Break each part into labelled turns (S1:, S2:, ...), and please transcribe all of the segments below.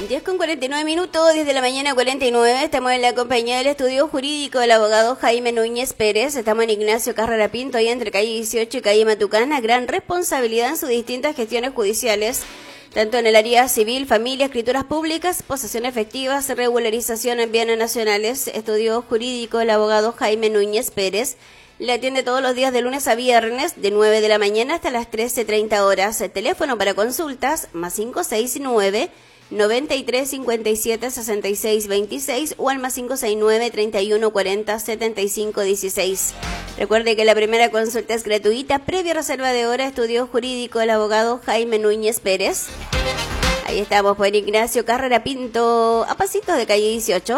S1: 10:49, 10 de la mañana 49. Estamos en la compañía del estudio jurídico del abogado Jaime Núñez Pérez. Estamos en Ignacio Carrera Pinto, ahí entre calle 18 y calle Matucana. Gran responsabilidad en sus distintas gestiones judiciales, tanto en el área civil, familia, escrituras públicas, posesión efectivas, regularización en bienes nacionales. Estudio jurídico del abogado Jaime Núñez Pérez. Le atiende todos los días de lunes a viernes, de 9 de la mañana hasta las 13:30 horas. El teléfono para consultas, más 569 93 57 66 26 o al más 569 31 40 75 16. Recuerde que la primera consulta es gratuita, previa reserva de hora. Estudio jurídico del abogado Jaime Núñez Pérez. Ahí estamos por Ignacio Carrera Pinto, a pasitos de calle 18.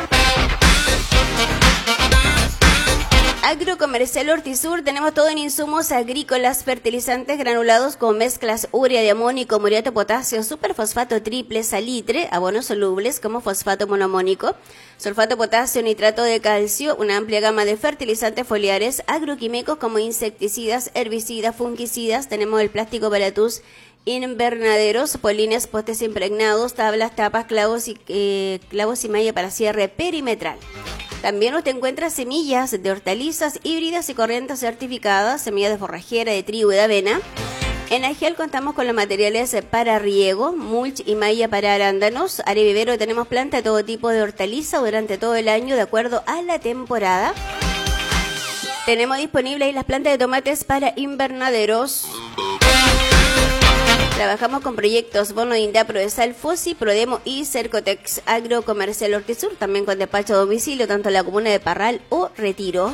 S1: Agrocomercial Hortisur, tenemos todo en insumos agrícolas, fertilizantes granulados con mezclas urea de amónico, muriato potasio, superfosfato triple, salitre, abonos solubles como fosfato monoamónico, sulfato potasio, nitrato de calcio, una amplia gama de fertilizantes foliares, agroquímicos como insecticidas, herbicidas, fungicidas. Tenemos el plástico para tus invernaderos, polines, postes impregnados, tablas, tapas, clavos y malla para cierre perimetral. También usted encuentra semillas de hortalizas híbridas y corrientes certificadas, semillas de forrajera, de trigo y de avena. En Agel contamos con los materiales para riego, mulch y malla para arándanos. Área vivero, tenemos planta de todo tipo de hortaliza durante todo el año de acuerdo a la temporada. Tenemos disponibles ahí las plantas de tomates para invernaderos. Trabajamos con proyectos Bono de Inda, Prodesal, Fosi, Prodemo y Cercotex. Agrocomercial Hortisur, también con despacho a domicilio, tanto en la comuna de Parral o Retiro.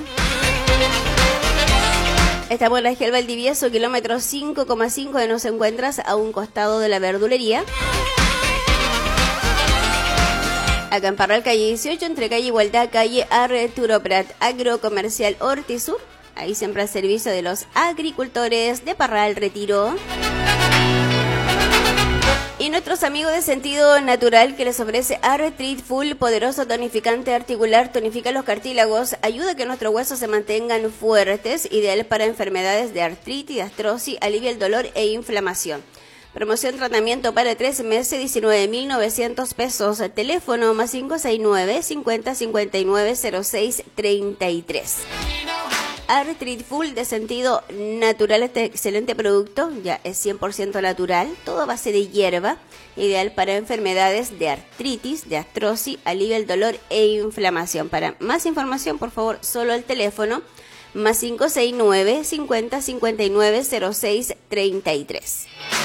S1: Estamos en la Agel Valdivieso, kilómetro 5,5, de nos encuentras a un costado de la verdulería. Acá en Parral, calle 18, entre calle Igualdad, calle Arturo Prat. Agrocomercial Hortisur, ahí siempre al servicio de los agricultores de Parral, Retiro. Y nuestros amigos de Sentido Natural, que les ofrece Arthrit Full, poderoso tonificante articular, tonifica los cartílagos, ayuda a que nuestros huesos se mantengan fuertes, ideal para enfermedades de artritis, artrosis, alivia el dolor e inflamación. Promoción tratamiento para 3 meses, 19.900 pesos. Teléfono más 569 50 59 06 33. Arthrit Full de Sentido Natural, este excelente producto, ya es 100% natural, todo a base de hierba, ideal para enfermedades de artritis, de artrosis, alivia el dolor e inflamación. Para más información, por favor, solo el teléfono, más 569 50 59 06 33.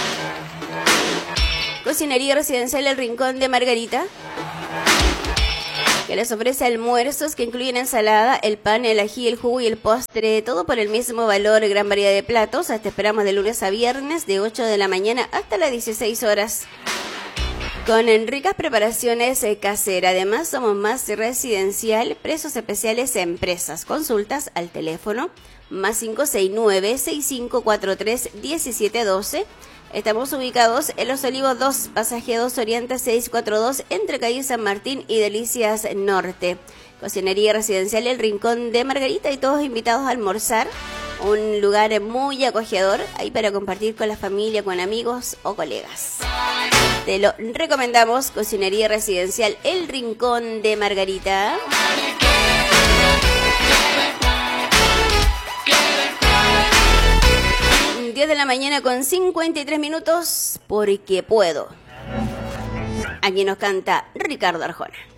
S1: Cocinería Residencial El Rincón de Margarita, que les ofrece almuerzos que incluyen ensalada, el pan, el ají, el jugo y el postre, todo por el mismo valor, gran variedad de platos. Te esperamos de lunes a viernes de 8 de la mañana hasta las 16 horas. Con ricas preparaciones caseras. Además, somos más residencial, precios especiales a empresas. Consultas al teléfono más 569 6543 1712. Estamos ubicados en Los Olivos 2, Pasaje 2 Oriente 642, entre calle San Martín y Delicias Norte. Cocinería Residencial El Rincón de Margarita, y todos invitados a almorzar. Un lugar muy acogedor, ahí para compartir con la familia, con amigos o colegas. Te lo recomendamos, Cocinería Residencial El Rincón de Margarita. 10 de la mañana con 53 minutos, porque puedo. Aquí nos canta Ricardo Arjona.